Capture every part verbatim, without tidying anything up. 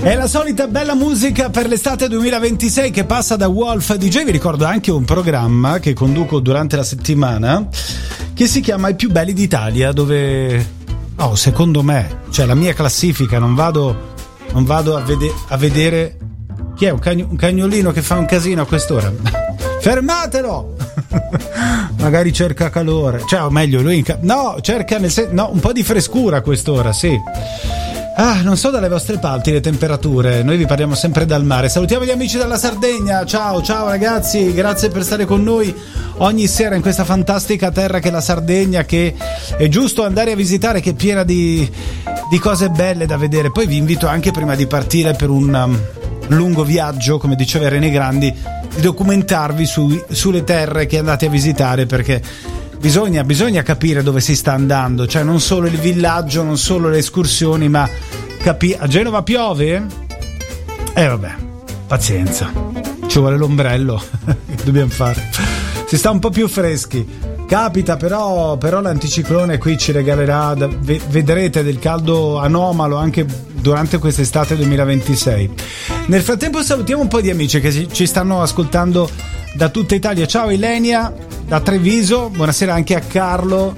È la solita bella musica per l'estate duemilaventisei che passa da Wolf D J. Vi ricordo anche un programma che conduco durante la settimana che si chiama I più belli d'Italia, dove oh, secondo me, cioè la mia classifica, non vado non vado a, vede- a vedere chi è un, cagno- un cagnolino che fa un casino a quest'ora. Fermatelo! Magari cerca calore, cioè o meglio lui in ca- no, cerca nel sen- no, un po' di frescura a quest'ora, sì. Ah, non so dalle vostre parti le temperature, noi vi parliamo sempre dal mare. Salutiamo gli amici dalla Sardegna, ciao ciao ragazzi, grazie per stare con noi ogni sera in questa fantastica terra che è la Sardegna, che è giusto andare a visitare, che è piena di, di cose belle da vedere. Poi vi invito anche, prima di partire per un um, lungo viaggio, come diceva Rene Grandi, di documentarvi su, sulle terre che andate a visitare, perché Bisogna, bisogna capire dove si sta andando, cioè non solo il villaggio, non solo le escursioni, ma capire. A Genova piove? Eh vabbè, pazienza, ci vuole l'ombrello. Che dobbiamo fare? Si sta un po' più freschi. Capita, però, però l'anticiclone qui ci regalerà, da, vedrete, del caldo anomalo anche durante quest'estate duemilaventisei. Nel frattempo salutiamo un po' di amici che ci stanno ascoltando da tutta Italia. Ciao Ilenia da Treviso, buonasera anche a Carlo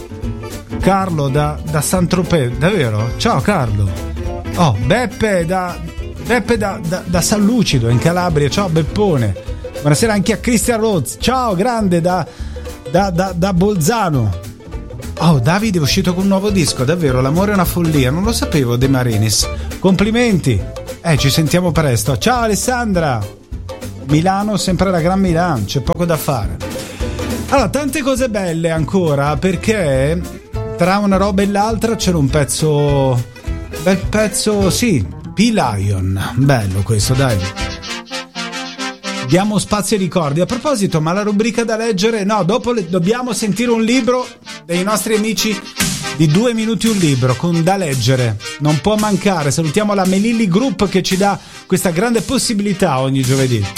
Carlo da, da Saint-Tropez, davvero? Ciao Carlo. Oh, Beppe da Beppe da, da, da San Lucido in Calabria, ciao Beppone. Buonasera anche a Christian Rhodes, ciao grande da, da, da, da Bolzano. Oh, Davide è uscito con un nuovo disco, davvero, l'amore è una follia, non lo sapevo, De Marinis. Complimenti, eh, ci sentiamo presto. Ciao Alessandra, Milano, sempre la Gran Milano, c'è poco da fare. Allora, tante cose belle ancora, perché tra una roba e l'altra c'era un pezzo, bel pezzo, sì, P-Lion, bello questo, dai. Diamo spazio ai ricordi. A proposito, ma la rubrica da leggere, no, dopo le, dobbiamo sentire un libro dei nostri amici di Due Minuti un Libro, con da leggere, non può mancare. Salutiamo la Melilli Group che ci dà questa grande possibilità ogni giovedì.